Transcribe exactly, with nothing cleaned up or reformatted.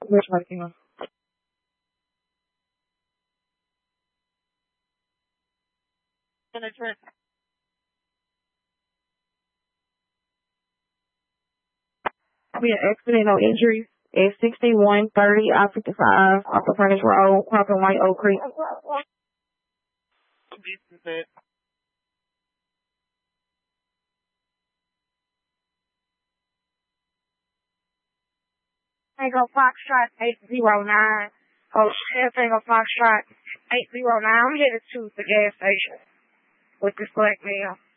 Which one? You know? We had accident, no injuries. At sixty-one thirty, I fifty-five, off the Furnace Road, crossing White Oak Creek. Tango Foxtrot eight zero nine. Oh, shit, Tango Foxtrot eight zero nine. I'm headed to the gas station with this black male.